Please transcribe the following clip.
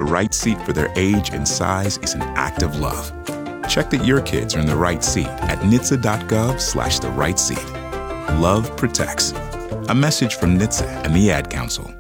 right seat for their age and size is an act of love. Check that your kids are in the right seat at nhtsa.gov/the right seat. Love protects. A message from NHTSA and the Ad Council.